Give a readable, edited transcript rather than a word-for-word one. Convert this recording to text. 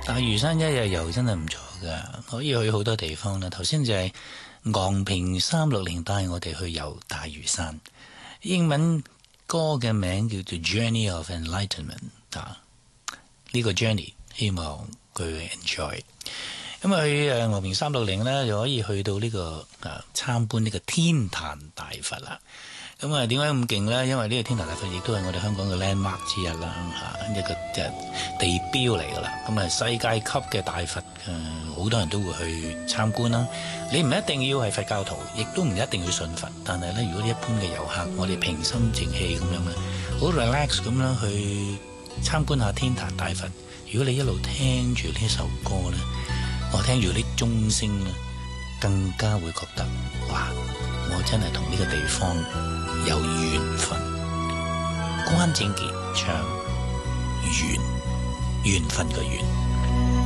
大嶼山一日遊真係唔錯噶，可以去好多地方啦。頭先就係昂坪360帶我哋去遊大嶼山，英文歌嘅名叫做 Journey of Enlightenment 啊。呢個 journey 希望佢 enjoy。咁去昂坪360呢，就可以去到呢個參觀呢個天壇大佛啦。咁點解咁勁呢？因為呢個天壇大佛亦都係我哋香港嘅 landmark 之一啦，一個地標嚟噶啦。咁世界級嘅大佛，好多人都會去參觀啦。你唔一定要係佛教徒，亦都唔一定要信佛。但係呢，如果一般嘅遊客，我哋平心靜氣咁樣咧，好 relax 咁樣去參觀下天壇大佛。如果你一路聽住呢首歌呢，我聽住啲鐘聲呢，更加會覺得哇！我真係同呢個地方有緣分。關正傑唱緣分嘅緣。